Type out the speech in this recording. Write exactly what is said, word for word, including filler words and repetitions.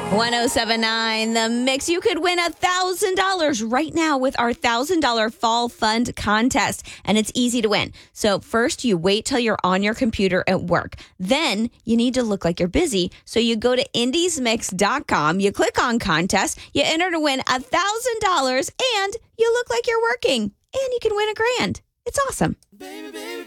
ten seventy-nine The Mix. You could win one thousand dollars right now with our one thousand dollars Fall Fund contest, and it's easy to win. So first, you wait till you're on your computer at work. Then you need to look like you're busy. So you go to indies mix dot com, you click on contest, you enter to win one thousand dollars, and you look like you're working, and you can win a grand. It's awesome. Baby, baby.